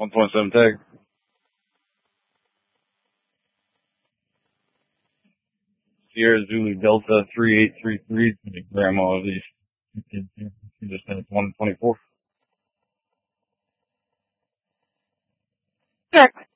1.7 tag. Sierra Zulu Delta 3833, the grandma of these. Just finished 124. Check.